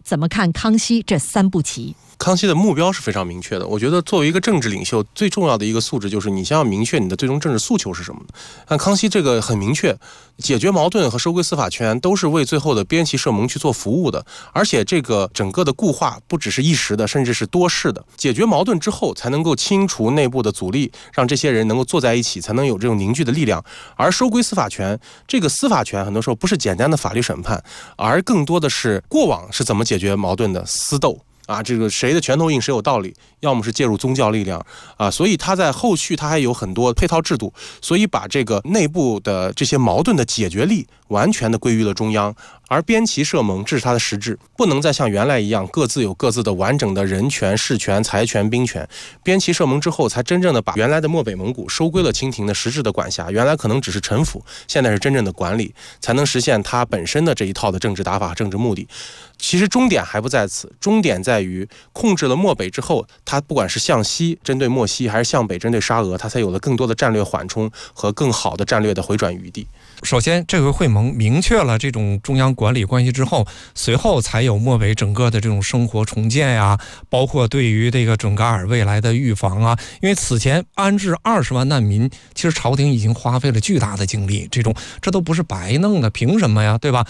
怎么看康熙这3步棋？ 康熙的目标是非常明确的。我觉得作为一个政治领袖，最重要的一个素质就是你先要明确你的最终政治诉求是什么。但康熙这个很明确，解决矛盾和收归司法权都是为最后的边旗社盟去做服务的，而且这个整个的固化不只是一时的，甚至是多事的。解决矛盾之后，才能够清除内部的阻力，让这些人能够坐在一起，才能有这种凝聚的力量。而收归司法权，这个司法权很多时候不是简单的法律审判，而更多的是过往是怎么解决矛盾的私斗。这个谁的拳头硬谁有道理，要么是介入宗教力量所以他在后续他还有很多配套制度，所以把这个内部的这些矛盾的解决力完全的归于了中央。而边旗社盟这是它的实质，不能再像原来一样各自有各自的完整的人权、事权、财权、兵权。边旗社盟之后，才真正的把原来的漠北蒙古收归了清廷的实质的管辖，原来可能只是臣服，现在是真正的管理，才能实现它本身的这一套的政治打法、政治目的。其实终点还不在此，终点在于控制了漠北之后，它不管是向西针对漠西，还是向北针对沙俄，它才有了更多的战略缓冲和更好的战略的回转余地。 首先，这回会盟明确了这种中央管理关系之后，随后才有漠北整个的这种生活重建呀，包括对于这个准噶尔未来的预防啊。因为此前安置20万难民，其实朝廷已经花费了巨大的精力，这都不是白弄的，凭什么呀，对吧？